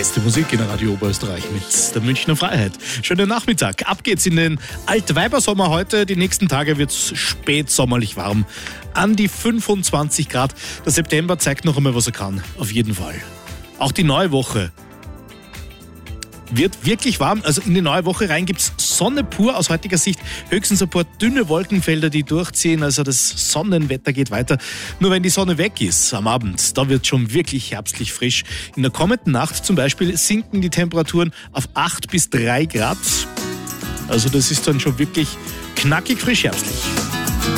beste Musik in Radio Oberösterreich mit der Münchner Freiheit. Schönen Nachmittag. Ab geht's in den Altweibersommer heute. Die nächsten Tage wird's spätsommerlich warm. An die 25 Grad. Der September zeigt noch einmal, was er kann. Auf jeden Fall. Auch die neue Woche wird wirklich warm. Also in die neue Woche rein gibt's Sonne pur aus heutiger Sicht. Höchstens ein paar dünne Wolkenfelder, die durchziehen. Also das Sonnenwetter geht weiter. Nur wenn die Sonne weg ist am Abend, da wird schon wirklich herbstlich frisch. In der kommenden Nacht zum Beispiel sinken die Temperaturen auf 8 bis 3 Grad. Also das ist dann schon wirklich knackig frisch herbstlich.